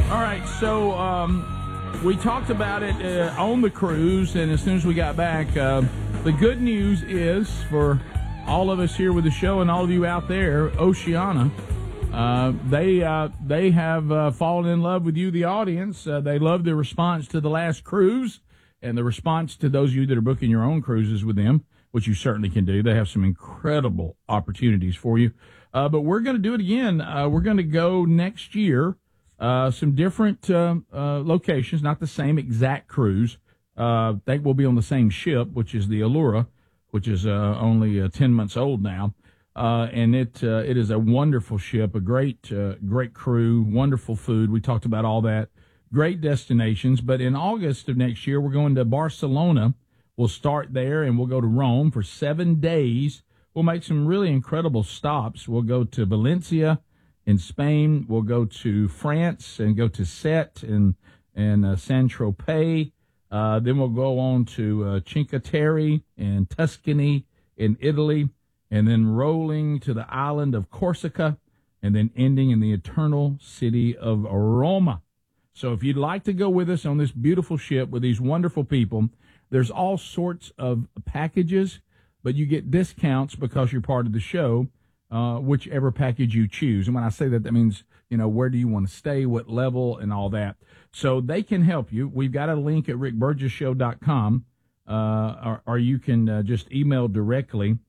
All right, so we talked about it on the cruise, and as soon as we got back, the good news is for all of us here with the show and all of you out there, Oceania, they have fallen in love with you, the audience. They love the response to the last cruise and the response to those of you that are booking your own cruises with them, which you certainly can do. They have some incredible opportunities for you. But we're going to do it again. We're going to go next year. Some different locations, not the same exact cruise. They will be on the same ship, which is the Allura, which is only 10 months old now. And it is a wonderful ship, a great crew, wonderful food. We talked about all that. Great destinations. But in August of next year, we're going to Barcelona. We'll start there, and we'll go to Rome for 7 days. We'll make some really incredible stops. We'll go to Valencia in Spain. We'll go to France and go to Sète and Saint-Tropez. Then we'll go on to Cinque Terre and Tuscany in Italy, and then rolling to the island of Corsica, and then ending in the eternal city of Roma. So if you'd like to go with us on this beautiful ship with these wonderful people, there's all sorts of packages, but you get discounts because you're part of the show. Whichever package you choose. And when I say that, that means, where do you want to stay, what level, and all that. So they can help you. We've got a link at rickburgesshow.com, or you can just email directly,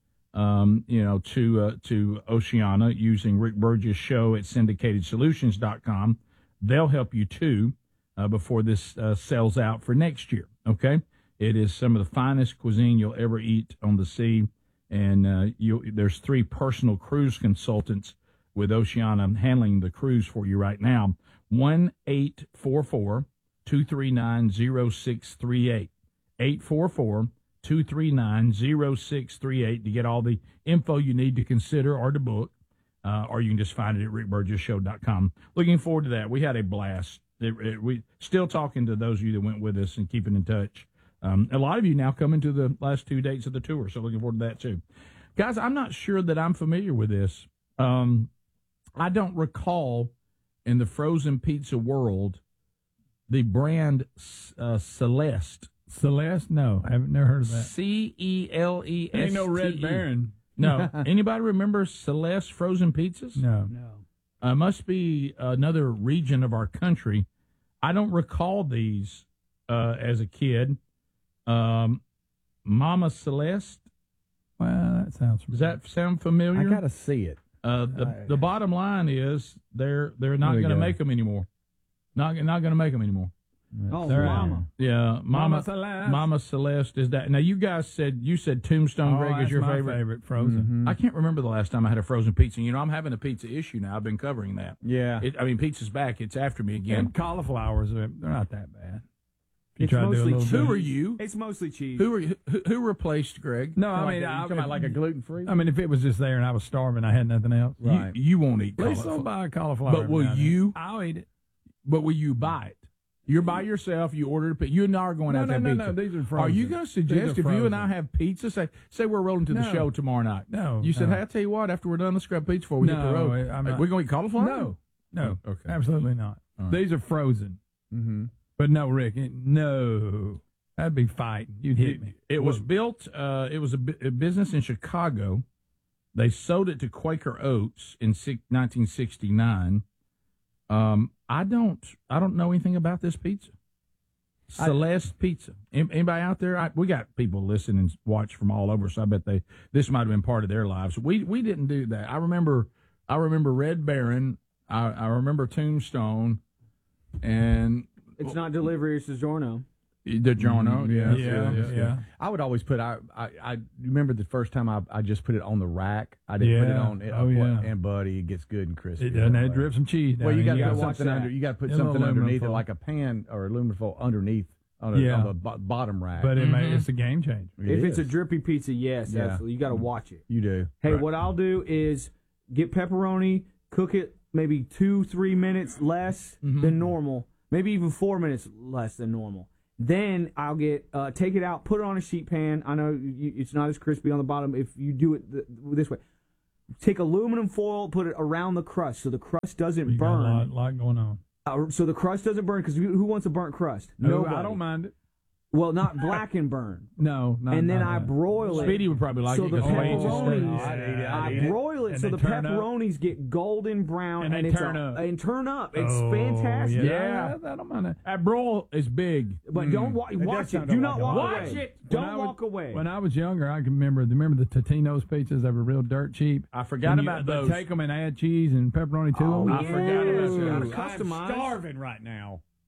to Oceania using Rick Burgess Show at syndicatedsolutions.com. They'll help you, too, before this sells out for next year, okay? It is some of the finest cuisine you'll ever eat on the sea. And there's 3 personal cruise consultants with Oceania handling the cruise for you right now. 1-844-239-0638. 844-239-0638 to get all the info you need to consider or to book. Or you can just find it at rickburgesshow.com. Looking forward to that. We had a blast. We still talking to those of you that went with us and keeping in touch. A lot of you now coming to the last 2 dates of the tour, so looking forward to that, too. Guys, I'm not sure that I'm familiar with this. I don't recall in the frozen pizza world the brand Celeste. Celeste? No, I haven't never heard of that. Celeste. Ain't no Red Baron. No. Anybody remember Celeste frozen pizzas? No. Must be another region of our country. I don't recall these as a kid. Mama Celeste. Well, that sounds familiar. Does that sound familiar? I gotta see it. The bottom line is they're not going to make them anymore. Not going to make them anymore. Oh, They're Mama. out. Yeah, Mama Celeste. Mama Celeste is that. Now you guys said Tombstone, Greg, is your my favorite. frozen. Mm-hmm. I can't remember the last time I had a frozen pizza. I'm having a pizza issue now. I've been covering that. Yeah. Pizza's back. It's after me again. And cauliflowers, they're not that bad. If you It's try to do a mostly little Who bit. are you? It's mostly cheese. Who replaced Greg? No, You talking about like a gluten-free? I mean, if it was just there and I was starving, I had nothing else. Right. You won't eat At least cauliflower. I'll buy a cauliflower. But will every now and then. you? I'll eat it. But will you buy it? You're by yourself. You ordered a pizza. You and I are going out to have pizza. No, these are frozen. Are you going to suggest if you and I have pizza, say we're rolling to the No. show tomorrow night? No. You said, no. hey, I tell you what, after we're done, let's grab pizza before we hit the road. I'm not. We're going to eat cauliflower? No. Okay. Absolutely not. All right. These are frozen. Mm-hmm. But no, Rick, no. That'd be fighting. You'd hit me. It was built, it was a business in Chicago. They sold it to Quaker Oats in 1969. I don't know anything about this pizza. Celeste Pizza. Anybody out there? We got people listen and watch from all over, so I bet this might have been part of their lives. We didn't do that. I remember Red Baron. I remember Tombstone, and It's not delivery, it's DiGiorno. the Giorno. Yeah. I would always put. I remember the first time I just put it on the rack. I didn't put it on. And buddy, it gets good and crispy. It doesn't. It drips some cheese down. Well, you got to gotta put watch something that. under. You got to put A little something aluminum underneath it, foil. like a pan or aluminum foil underneath on the bottom rack. But it's a game changer. If it's a is. drippy pizza, yes, Yeah. absolutely. You got to watch it. You do. Hey, Right. what I'll do is get pepperoni, cook it maybe 2-3 minutes less than normal, maybe even 4 minutes less than normal. Then I'll take it out, put it on a sheet pan. I know it's not as crispy on the bottom if you do it this way. Take aluminum foil, put it around the crust so the crust doesn't You got burn. a lot going on. So the crust doesn't burn because who wants a burnt crust? Nobody. I don't mind it. Well, not black and burn. No, and then not I that. broil it. Speedy would probably like so it the because Wade just pepperonis, doesn't. I broil it And so they the turn up. pepperonis get golden brown And they it's turn up. and turn up. It's Oh, fantastic. Yeah, I don't mind it. That broil is big. But don't watch it. sound Do like not a walk lot. away. Watch it. Don't walk away. When I was younger, I can remember the Totino's pizzas. They were real dirt cheap. I forgot about those. Take them and add cheese and pepperoni to them. I forgot about You that. gotta customize. Starving right now.